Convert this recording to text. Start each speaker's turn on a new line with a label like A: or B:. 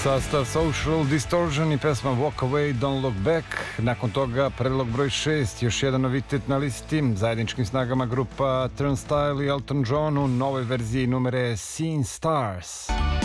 A: Sastav Social Distortion i pesma Walk Away, Don't Look Back. Nakon toga predlog broj 6, još jedan novitet na listi. Zajedničkim snagama grupa Turnstile i Elton John u novoj verziji numere Seeing Stars.